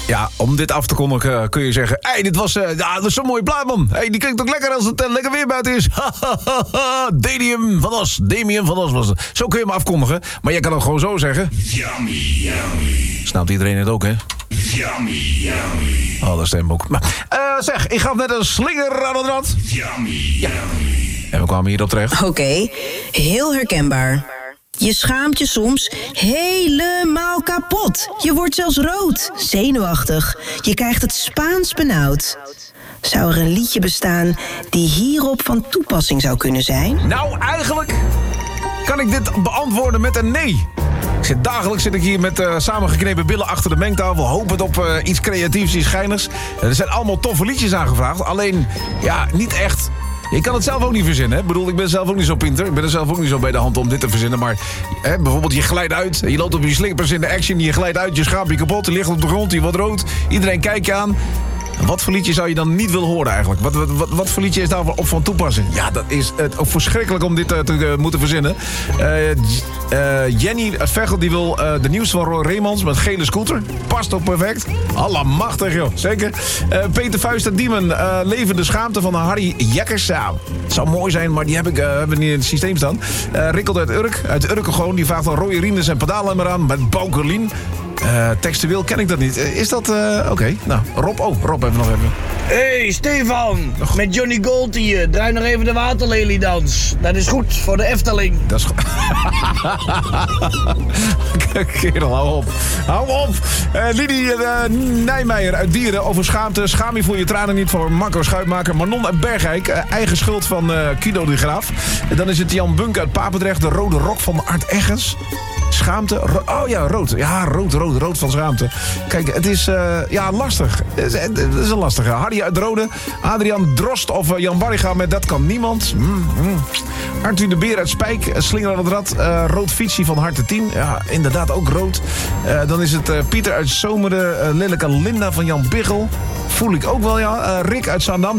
Ja, om dit af te kondigen kun je zeggen... Hey, dit was dat is zo'n mooie plaat, man. Hey, die klinkt ook lekker als het lekker weer buiten is. Damian van Os was het. Zo kun je hem afkondigen. Maar je kan het gewoon zo zeggen. Yummy, yummy. Snapt iedereen het ook, hè? Yummy, yummy. Oh, dat stemboek. Maar, zeg, ik gaf net een slinger aan het rad. Yummy, yummy. En we kwamen hierop terecht. Oké, heel herkenbaar. Je schaamt je soms helemaal kapot. Je wordt zelfs rood, zenuwachtig. Je krijgt het Spaans benauwd. Zou er een liedje bestaan die hierop van toepassing zou kunnen zijn? Nou, eigenlijk kan ik dit beantwoorden met een nee. Dagelijks zit ik hier met samengeknepen billen achter de mengtafel... hopend op iets creatiefs, iets schijnigs. Er zijn allemaal toffe liedjes aangevraagd. Alleen, ja, niet echt... Je kan het zelf ook niet verzinnen. Hè? Ik bedoel, ik ben zelf ook niet zo pinter. Ik ben er zelf ook niet zo bij de hand om dit te verzinnen. Maar bijvoorbeeld, je glijdt uit. Je loopt op je slippers in de action. Je glijdt uit, je schaamt je kapot. Je ligt op de grond, je wordt rood. Iedereen kijkt je aan. Wat voor liedje zou je dan niet willen horen eigenlijk? Wat voor liedje is daar op van toepassing? Ja, dat is ook verschrikkelijk om dit te moeten verzinnen. Jenny uit Veghel die wil de nieuws van Roy Reemans met gele scooter. Past ook perfect. Allemachtig, joh. Zeker. Peter Vuist uit Diemen. Levende schaamte van Harry Jekkers. Ja, het zou mooi zijn, maar die hebben niet in het systeem staan. Rikkelt uit Urk. Uit Urk gewoon. Die vraagt van Roy Rines en pedaallemmer aan met Boukerlien. Textueel ken ik dat niet. Is dat... Oké. Nou, Rob even nog even. Hey Stefan, met Johnny Gold hier. Draai nog even de waterleliedans. Dat is goed voor de Efteling. Dat is goed. Kerel, hou op. Hou op. Lidie Nijmeijer uit Dieren over schaamte. Schaam je voor je tranen niet voor Marco Schuitmaker. Manon uit Bergijk. Eigen schuld van Kido de Graaf. En dan is het Jan Bunk uit Papendrecht. De rode rok van Art Eggens. Schaamte. Oh ja, rood. Ja, rood van schaamte. Kijk, het is lastig. Het is een lastige. Hardy uit Rode. Adriaan Drost of Jan Barriga met Dat kan niemand. Arthur de Beer uit Spijk. Slinger aan het rad. Rood fietsie van Harte 10. Ja, inderdaad ook rood. Dan is het Pieter uit Zomeren. Lelijke Linda van Jan Biggel. Voel ik ook wel, ja. Rick uit Zaandam.